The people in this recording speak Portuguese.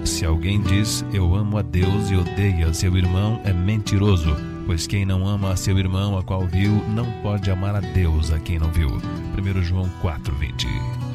Se alguém diz, eu amo a Deus e odeia seu irmão, é mentiroso, pois quem não ama a seu irmão a qual viu, não pode amar a Deus a quem não viu. 1 João 4:20.